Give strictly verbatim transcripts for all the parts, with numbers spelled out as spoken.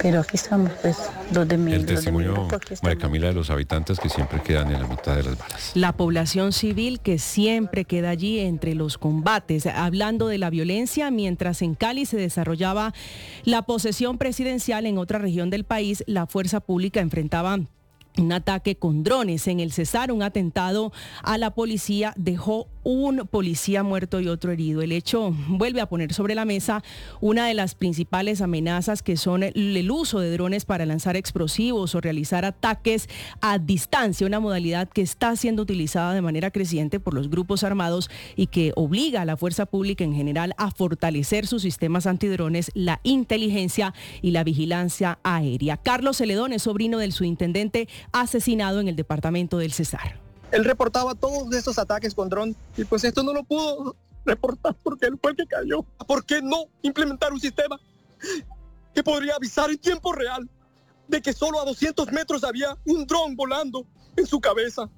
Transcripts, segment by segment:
Pero aquí estamos, pues, los de mi... El testimonio, los de mi grupo, María Camila, de los habitantes que siempre quedan en la mitad de las balas. La población civil que siempre queda allí entre los combates, hablando de la violencia, mientras en Cali se desarrollaba la posesión presidencial, en otra región del país, la fuerza pública enfrentaba un ataque con drones. En el Cesar, un atentado a la policía dejó un policía muerto y otro herido. El hecho vuelve a poner sobre la mesa una de las principales amenazas, que son el uso de drones para lanzar explosivos o realizar ataques a distancia, una modalidad que está siendo utilizada de manera creciente por los grupos armados y que obliga a la fuerza pública en general a fortalecer sus sistemas antidrones, la inteligencia y la vigilancia aérea. Carlos Celedón es sobrino del subintendente asesinado en el departamento del Cesar. Él reportaba todos esos ataques con dron y pues esto no lo pudo reportar porque él fue el que cayó. ¿Por qué no implementar un sistema que podría avisar en tiempo real de que solo a doscientos metros había un dron volando en su cabeza?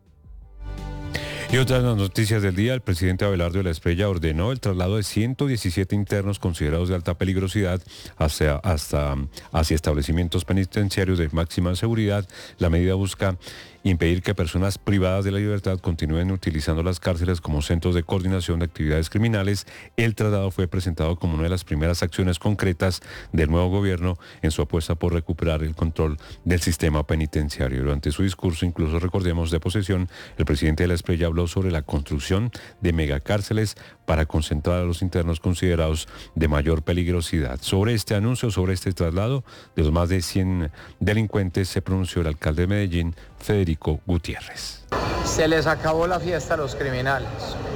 Y otras noticias del día: el presidente Abelardo de la Espriella ordenó el traslado de ciento diecisiete internos considerados de alta peligrosidad hacia, hasta, hacia establecimientos penitenciarios de máxima seguridad. La medida busca impedir que personas privadas de la libertad continúen utilizando las cárceles como centros de coordinación de actividades criminales. El traslado fue presentado como una de las primeras acciones concretas del nuevo gobierno en su apuesta por recuperar el control del sistema penitenciario. Durante su discurso, incluso recordemos, de posesión, el presidente de la Espriella habló sobre la construcción de megacárceles para concentrar a los internos considerados de mayor peligrosidad. Sobre este anuncio, sobre este traslado de los más de cien delincuentes, se pronunció el alcalde de Medellín, Federico Gutiérrez. Se les acabó la fiesta a los criminales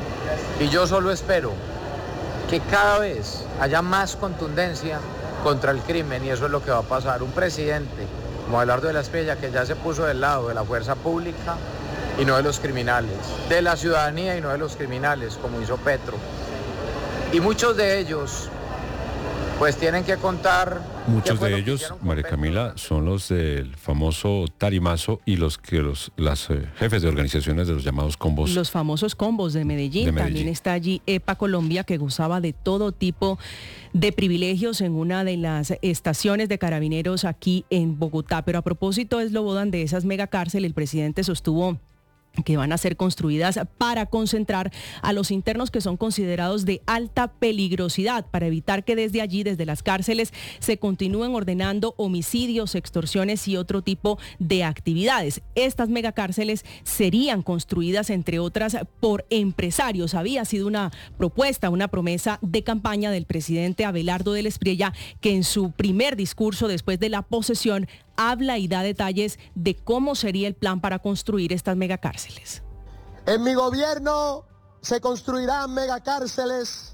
y yo solo espero que cada vez haya más contundencia contra el crimen, y eso es lo que va a pasar. Un presidente como Abelardo de la Espriella, que ya se puso del lado de la fuerza pública y no de los criminales, de la ciudadanía y no de los criminales, como hizo Petro. Y muchos de ellos pues tienen que contar. Muchos de ellos, María Camila, son los del famoso tarimazo y los que los las eh, jefes de organizaciones de los llamados combos. Los famosos combos de Medellín. de Medellín. También está allí EPA Colombia, que gozaba de todo tipo de privilegios en una de las estaciones de carabineros aquí en Bogotá. Pero a propósito, Slobodan, de esas megacárceles, el presidente sostuvo que van a ser construidas para concentrar a los internos que son considerados de alta peligrosidad, para evitar que desde allí, desde las cárceles, se continúen ordenando homicidios, extorsiones y otro tipo de actividades. Estas megacárceles serían construidas, entre otras, por empresarios. Había sido una propuesta, una promesa de campaña del presidente Abelardo de la Espriella, que en su primer discurso después de la posesión habla y da detalles de cómo sería el plan para construir estas megacárceles. En mi gobierno se construirán megacárceles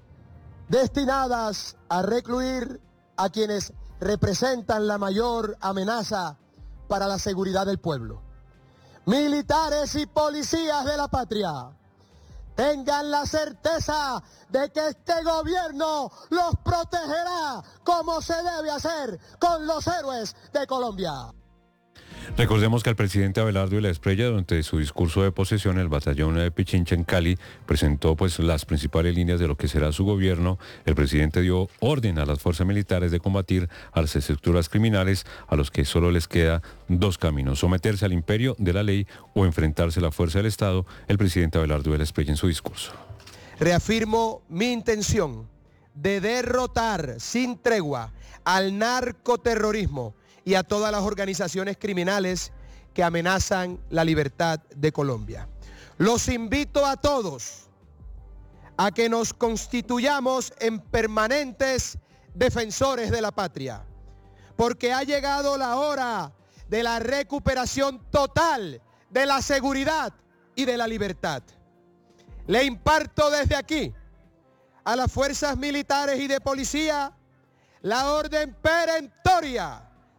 destinadas a recluir a quienes representan la mayor amenaza para la seguridad del pueblo. Militares y policías de la patria, tengan la certeza de que este gobierno los protegerá como se debe hacer con los héroes de Colombia. Recordemos que el presidente Abelardo de la Espriella, durante su discurso de posesión en el batallón de Pichincha en Cali, presentó pues las principales líneas de lo que será su gobierno. El presidente dio orden a las fuerzas militares de combatir a las estructuras criminales, a los que solo les queda dos caminos: someterse al imperio de la ley o enfrentarse a la fuerza del Estado. El presidente Abelardo de la Espriella en su discurso: reafirmo mi intención de derrotar sin tregua al narcoterrorismo y a todas las organizaciones criminales que amenazan la libertad de Colombia. Los invito a todos a que nos constituyamos en permanentes defensores de la patria, porque ha llegado la hora de la recuperación total de la seguridad y de la libertad. Le imparto desde aquí a las fuerzas militares y de policía la orden perentoria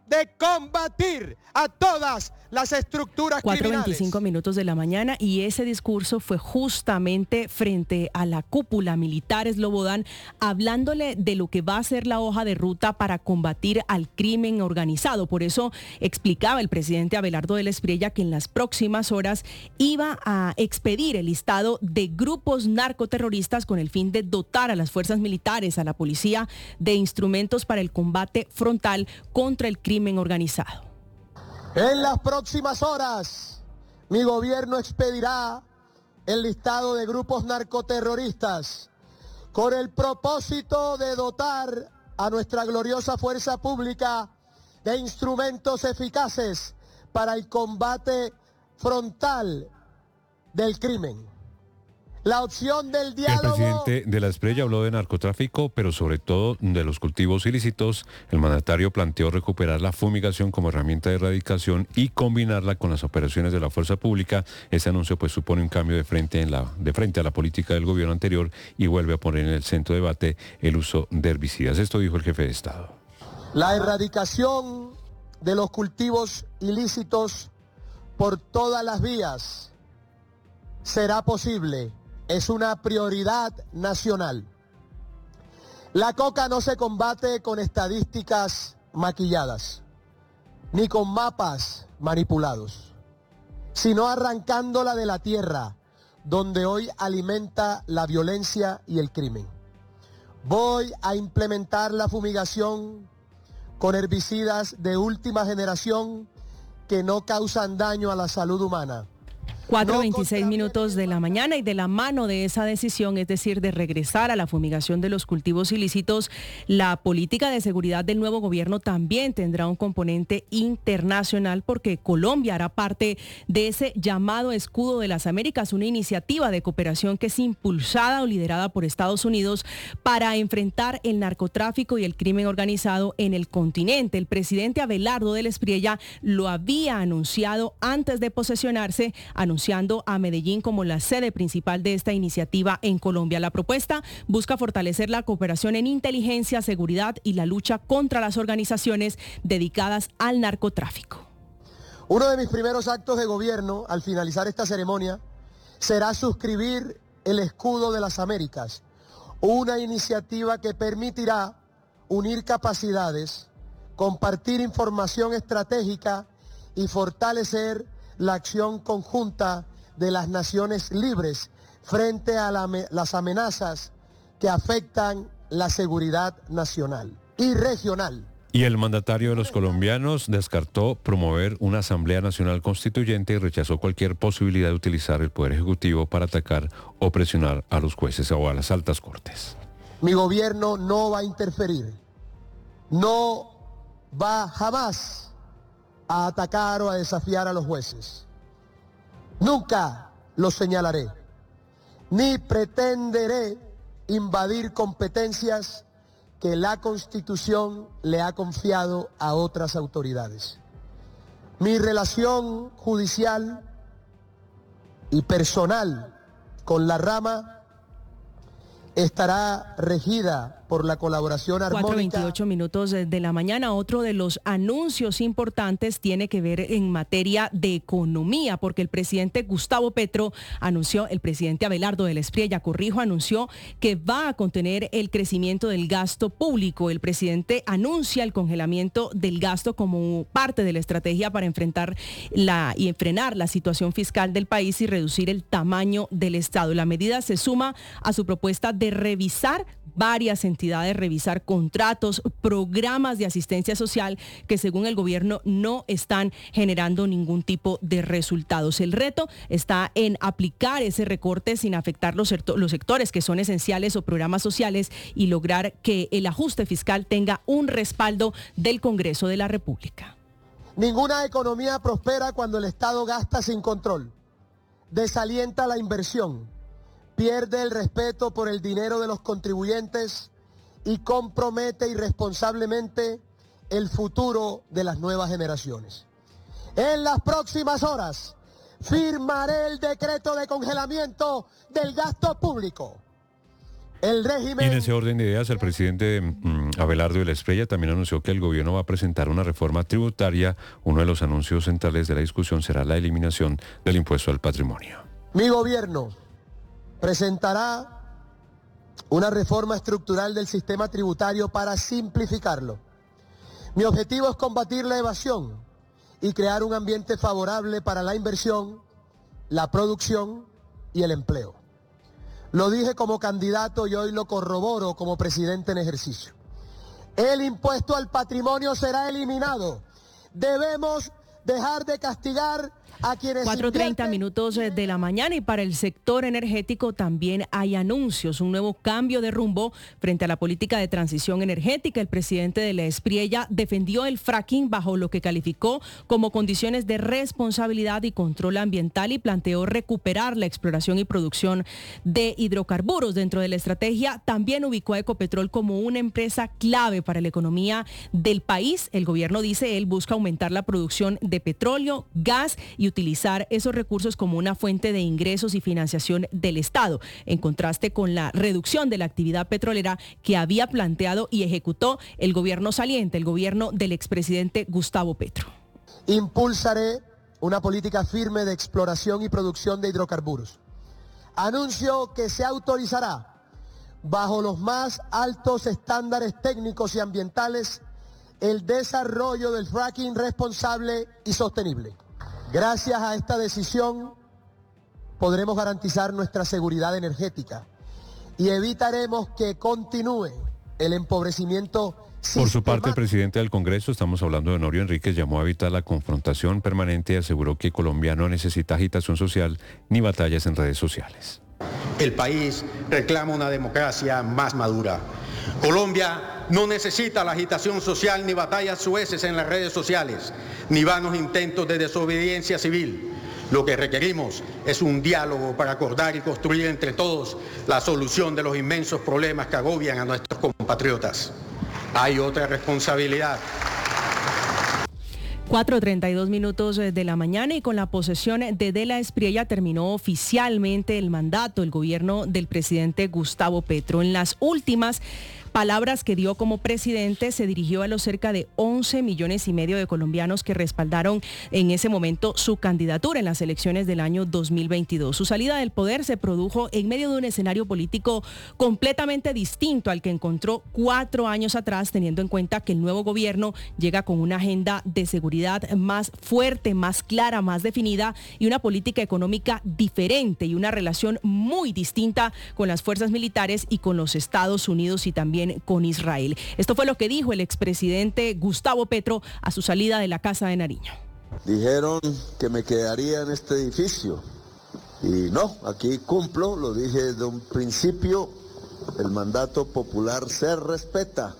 de combatir a todas las estructuras cuatro criminales. veinticinco minutos de la mañana, y ese discurso fue justamente frente a la cúpula militar Slobodan, hablándole de lo que va a ser la hoja de ruta para combatir al crimen organizado. Por eso explicaba el presidente Abelardo del Espriella que en las próximas horas iba a expedir el listado de grupos narcoterroristas con el fin de dotar a las fuerzas militares, a la policía, de instrumentos para el combate frontal contra el crimen organizado. En las próximas horas, mi gobierno expedirá el listado de grupos narcoterroristas con el propósito de dotar a nuestra gloriosa fuerza pública de instrumentos eficaces para el combate frontal del crimen. La opción del diálogo... El presidente de la Espriella habló de narcotráfico, pero sobre todo de los cultivos ilícitos. El mandatario planteó recuperar la fumigación como herramienta de erradicación y combinarla con las operaciones de la fuerza pública. Este anuncio pues supone un cambio de frente, en la, de frente a la política del gobierno anterior y vuelve a poner en el centro de debate el uso de herbicidas. Esto dijo el jefe de Estado. La erradicación de los cultivos ilícitos por todas las vías será posible. Es una prioridad nacional. La coca no se combate con estadísticas maquilladas, ni con mapas manipulados, sino arrancándola de la tierra, donde hoy alimenta la violencia y el crimen. Voy a implementar la fumigación con herbicidas de última generación que no causan daño a la salud humana. cuatro veintiséis minutos de la mañana, y de la mano de esa decisión, es decir, de regresar a la fumigación de los cultivos ilícitos, la política de seguridad del nuevo gobierno también tendrá un componente internacional, porque Colombia hará parte de ese llamado Escudo de las Américas, una iniciativa de cooperación que es impulsada o liderada por Estados Unidos para enfrentar el narcotráfico y el crimen organizado en el continente. El presidente Abelardo del Espriella lo había anunciado antes de posesionarse, anunciando a Medellín como la sede principal de esta iniciativa en Colombia. La propuesta busca fortalecer la cooperación en inteligencia, seguridad y la lucha contra las organizaciones dedicadas al narcotráfico. Uno de mis primeros actos de gobierno al finalizar esta ceremonia será suscribir el Escudo de las Américas, una iniciativa que permitirá unir capacidades, compartir información estratégica y fortalecer la acción conjunta de las naciones libres frente a la, las amenazas que afectan la seguridad nacional y regional. Y el mandatario de los colombianos descartó promover una Asamblea Nacional Constituyente y rechazó cualquier posibilidad de utilizar el Poder Ejecutivo para atacar o presionar a los jueces o a las altas cortes. Mi gobierno no va a interferir, no va jamás a atacar o a desafiar a los jueces. Nunca los señalaré, ni pretenderé invadir competencias que la Constitución le ha confiado a otras autoridades. Mi relación judicial y personal con la rama estará regida por la colaboración armónica. cuatro veintiocho minutos de la mañana. Otro de los anuncios importantes tiene que ver en materia de economía, porque el presidente Gustavo Petro anunció, el presidente Abelardo del Espriella, corrijo, anunció que va a contener el crecimiento del gasto público. El presidente anuncia el congelamiento del gasto como parte de la estrategia para enfrentar la y frenar la situación fiscal del país y reducir el tamaño del Estado. La medida se suma a su propuesta de revisar varias entidades, revisar contratos, programas de asistencia social que según el gobierno no están generando ningún tipo de resultados. El reto está en aplicar ese recorte sin afectar los, los sectores que son esenciales o programas sociales y lograr que el ajuste fiscal tenga un respaldo del Congreso de la República. Ninguna economía prospera cuando el Estado gasta sin control, desalienta la inversión, pierde el respeto por el dinero de los contribuyentes y compromete irresponsablemente el futuro de las nuevas generaciones. En las próximas horas firmaré el decreto de congelamiento del gasto público. El régimen... Y en ese orden de ideas, el presidente mm, Abelardo de la Espriella también anunció que el gobierno va a presentar una reforma tributaria. Uno de los anuncios centrales de la discusión será la eliminación del impuesto al patrimonio. Mi gobierno presentará una reforma estructural del sistema tributario para simplificarlo. Mi objetivo es combatir la evasión y crear un ambiente favorable para la inversión, la producción y el empleo. Lo dije como candidato y hoy lo corroboro como presidente en ejercicio. El impuesto al patrimonio será eliminado. Debemos dejar de castigar a quienes cuatro treinta minutos de la mañana, y para el sector energético también hay anuncios, un nuevo cambio de rumbo frente a la política de transición energética. El presidente de la Espriella defendió el fracking bajo lo que calificó como condiciones de responsabilidad y control ambiental y planteó recuperar la exploración y producción de hidrocarburos. Dentro de la estrategia también ubicó a Ecopetrol como una empresa clave para la economía del país. El gobierno, dice él, busca aumentar la producción de petróleo, gas y utilizar esos recursos como una fuente de ingresos y financiación del Estado, en contraste con la reducción de la actividad petrolera que había planteado y ejecutó el gobierno saliente, el gobierno del expresidente Gustavo Petro. Impulsaré una política firme de exploración y producción de hidrocarburos. Anuncio que se autorizará bajo los más altos estándares técnicos y ambientales el desarrollo del fracking responsable y sostenible. Gracias a esta decisión podremos garantizar nuestra seguridad energética y evitaremos que continúe el empobrecimiento sistemático. Por su parte, el presidente del Congreso, estamos hablando de Honorio Enríquez, llamó a evitar la confrontación permanente y aseguró que Colombia no necesita agitación social ni batallas en redes sociales. El país reclama una democracia más madura. Colombia no necesita la agitación social ni batallas sueces en las redes sociales, ni vanos intentos de desobediencia civil. Lo que requerimos es un diálogo para acordar y construir entre todos la solución de los inmensos problemas que agobian a nuestros compatriotas. Hay otra responsabilidad. cuatro treinta y dos minutos de la mañana, y con la posesión de De la Espriella terminó oficialmente el mandato, el gobierno del presidente Gustavo Petro. En las últimas palabras que dio como presidente, se dirigió a los cerca de once millones y medio de colombianos que respaldaron en ese momento su candidatura en las elecciones del año dos mil veintidós. Su salida del poder se produjo en medio de un escenario político completamente distinto al que encontró cuatro años atrás, teniendo en cuenta que el nuevo gobierno llega con una agenda de seguridad más fuerte, más clara, más definida, y una política económica diferente y una relación muy distinta con las fuerzas militares y con los Estados Unidos y también con Israel. Esto fue lo que dijo el expresidente Gustavo Petro a su salida de la Casa de Nariño. Dijeron que me quedaría en este edificio y no, aquí cumplo, lo dije desde un principio, el mandato popular se respeta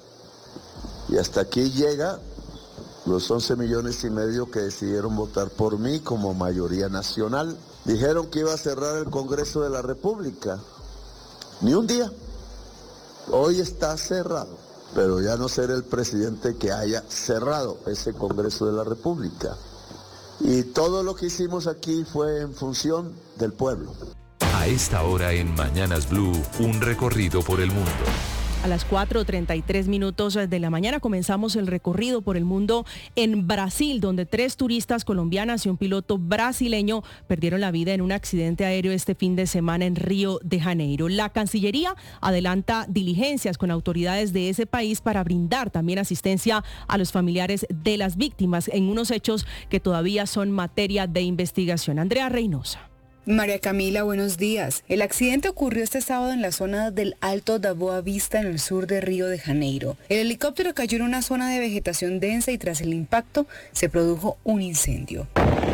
y hasta aquí llega los once millones y medio que decidieron votar por mí como mayoría nacional. Dijeron que iba a cerrar el Congreso de la República, ni un día. Hoy está cerrado, pero ya no seré el presidente que haya cerrado ese Congreso de la República. Y todo lo que hicimos aquí fue en función del pueblo. A esta hora en Mañanas Blue, un recorrido por el mundo. A las cuatro treinta y tres minutos de la mañana comenzamos el recorrido por el mundo en Brasil, donde tres turistas colombianas y un piloto brasileño perdieron la vida en un accidente aéreo este fin de semana en Río de Janeiro. La Cancillería adelanta diligencias con autoridades de ese país para brindar también asistencia a los familiares de las víctimas en unos hechos que todavía son materia de investigación. Andrea Reynosa. María Camila, buenos días. El accidente ocurrió este sábado en la zona del Alto da Boa Vista, en el sur de Río de Janeiro. El helicóptero cayó en una zona de vegetación densa y tras el impacto se produjo un incendio.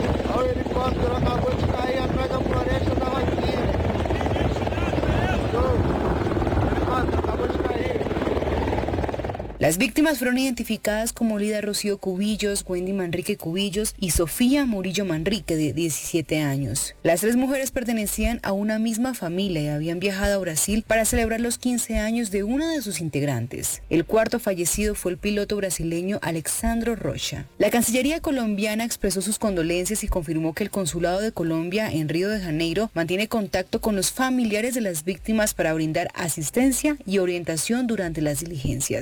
Las víctimas fueron identificadas como Lida Rocío Cubillos, Wendy Manrique Cubillos y Sofía Murillo Manrique, de diecisiete años. Las tres mujeres pertenecían a una misma familia y habían viajado a Brasil para celebrar los quince años de una de sus integrantes. El cuarto fallecido fue el piloto brasileño Alexandro Rocha. La Cancillería colombiana expresó sus condolencias y confirmó que el Consulado de Colombia en Río de Janeiro mantiene contacto con los familiares de las víctimas para brindar asistencia y orientación durante las diligencias. Diana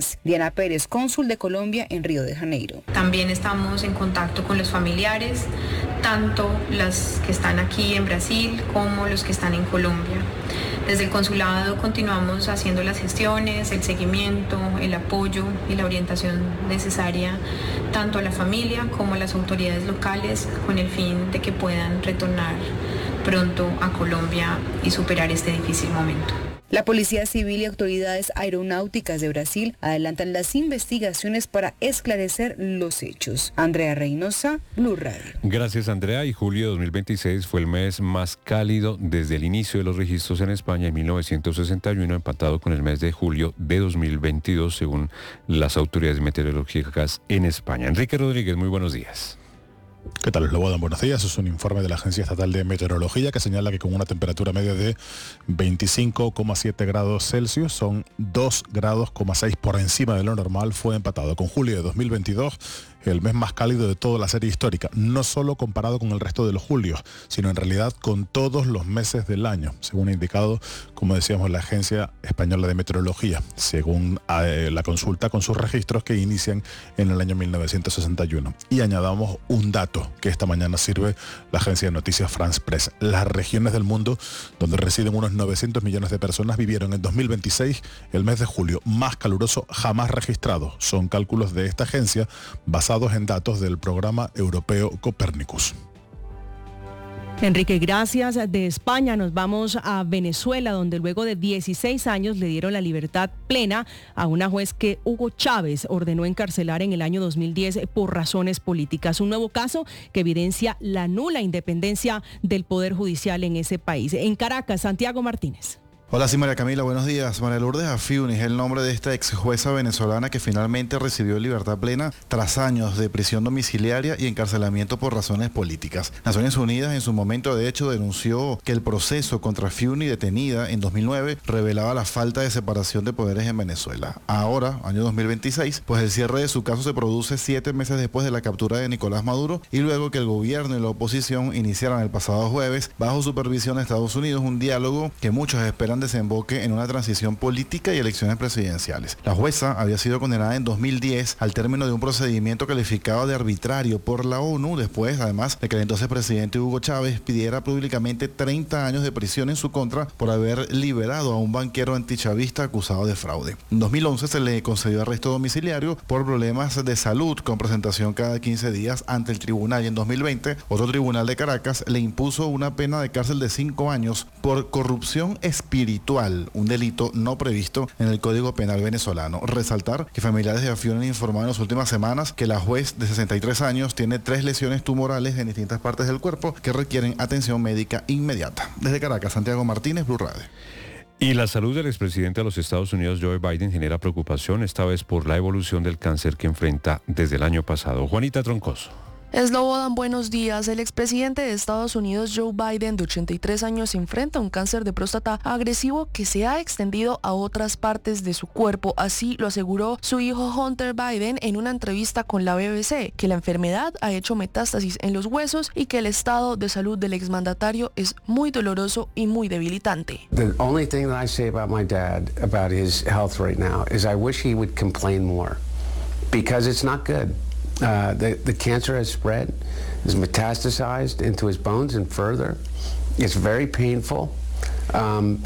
Diana Pérez, cónsul de Colombia en Río de Janeiro. También estamos en contacto con los familiares, tanto las que están aquí en Brasil como los que están en Colombia. Desde el consulado continuamos haciendo las gestiones, el seguimiento, el apoyo y la orientación necesaria tanto a la familia como a las autoridades locales con el fin de que puedan retornar pronto a Colombia y superar este difícil momento. La Policía Civil y autoridades aeronáuticas de Brasil adelantan las investigaciones para esclarecer los hechos. Andrea Reynosa, Blue Radio. Gracias, Andrea. Y julio de dos mil veintiséis fue el mes más cálido desde el inicio de los registros en España en mil novecientos sesenta y uno, empatado con el mes de julio de dos mil veintidós, según las autoridades meteorológicas en España. Enrique Rodríguez, muy buenos días. ¿Qué tal, Lobodan? Buenos días. Es un informe de la Agencia Estatal de Meteorología que señala que con una temperatura media de veinticinco coma siete grados Celsius, son dos grados coma seis por encima de lo normal, fue empatado con julio de dos mil veintidós, el mes más cálido de toda la serie histórica, no solo comparado con el resto de los julios, sino en realidad con todos los meses del año, según ha indicado, como decíamos, la Agencia Española de Meteorología, según eh, la consulta con sus registros que inician en el año mil novecientos sesenta y uno. Y añadamos un dato que esta mañana sirve la agencia de noticias France Press. Las regiones del mundo donde residen unos novecientos millones de personas vivieron en dos mil veintiséis el mes de julio más caluroso jamás registrado. Son cálculos de esta agencia basados en datos del programa europeo Copernicus. Enrique, gracias. De España nos vamos a Venezuela, donde luego de dieciséis años le dieron la libertad plena a una juez que Hugo Chávez ordenó encarcelar en el año dos mil diez por razones políticas. Un nuevo caso que evidencia la nula independencia del Poder Judicial en ese país. En Caracas, Santiago Martínez. Hola, sí, María Camila, buenos días. María Lourdes Afiuni es el nombre de esta ex jueza venezolana que finalmente recibió libertad plena tras años de prisión domiciliaria y encarcelamiento por razones políticas. Naciones Unidas en su momento de hecho denunció que el proceso contra Afiuni, detenida en dos mil nueve, revelaba la falta de separación de poderes en Venezuela. Ahora, año dos mil veintiséis, pues el cierre de su caso se produce siete meses después de la captura de Nicolás Maduro y luego que el gobierno y la oposición iniciaran el pasado jueves, bajo supervisión de Estados Unidos, un diálogo que muchos esperan desemboque en una transición política y elecciones presidenciales. La jueza había sido condenada en dos mil diez al término de un procedimiento calificado de arbitrario por la ONU, después además de que el entonces presidente Hugo Chávez pidiera públicamente treinta años de prisión en su contra por haber liberado a un banquero antichavista acusado de fraude. En dos mil once se le concedió arresto domiciliario por problemas de salud con presentación cada quince días ante el tribunal, y en dos mil veinte otro tribunal de Caracas le impuso una pena de cárcel de cinco años por corrupción espiritual, un delito no previsto en el Código Penal venezolano. Resaltar que familiares de Afiuni han informado en las últimas semanas que la juez de sesenta y tres años tiene tres lesiones tumorales en distintas partes del cuerpo que requieren atención médica inmediata. Desde Caracas, Santiago Martínez, Blue Radio. Y la salud del expresidente de los Estados Unidos, Joe Biden, genera preocupación, esta vez por la evolución del cáncer que enfrenta desde el año pasado. Juanita Troncoso. Slobodan, buenos días. El expresidente de Estados Unidos, Joe Biden, de ochenta y tres años, enfrenta un cáncer de próstata agresivo que se ha extendido a otras partes de su cuerpo. Así lo aseguró su hijo Hunter Biden en una entrevista con la B B C, que la enfermedad ha hecho metástasis en los huesos y que el estado de salud del exmandatario es muy doloroso y muy debilitante. The only thing that I say about my dad, about his health right now, is I wish he would complain more, because it's not good. Uh, the, the cancer has spread, has metastasized into his bones and further. It's very painful. Um,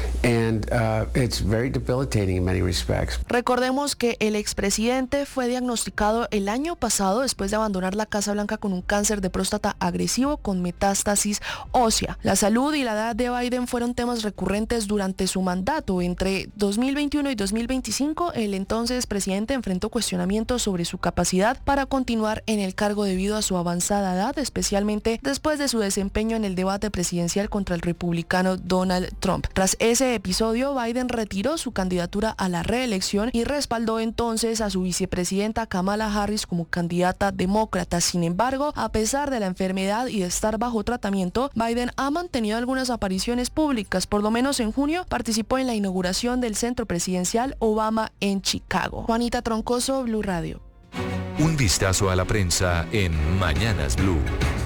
and uh, it's very debilitating in many respects. Recordemos que el expresidente fue diagnosticado el año pasado después de abandonar la Casa Blanca con un cáncer de próstata agresivo con metástasis ósea. La salud y la edad de Biden fueron temas recurrentes durante su mandato. Entre dos mil veintiuno y dos mil veinticinco, el entonces presidente enfrentó cuestionamientos sobre su capacidad para continuar en el cargo debido a su avanzada edad, especialmente después de su desempeño en el debate presidencial contra el republicano Donald Trump. Tras ese episodio, Biden retiró su candidatura a la reelección y respaldó entonces a su vicepresidenta Kamala Harris como candidata demócrata. Sin embargo, a pesar de la enfermedad y de estar bajo tratamiento, Biden ha mantenido algunas apariciones públicas. Por lo menos en junio participó en la inauguración del centro presidencial Obama en Chicago. Juanita Troncoso, Blue Radio. Un vistazo a la prensa en Mañanas Blue.